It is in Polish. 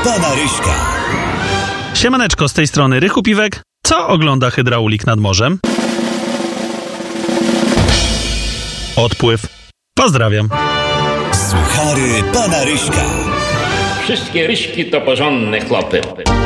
pana Ryśka. Siemaneczko, z tej strony Rychu Piwek. Co ogląda hydraulik nad morzem? Odpływ. Pozdrawiam. Suchary pana Ryśka. Wszystkie Ryśki to porządne chłopy.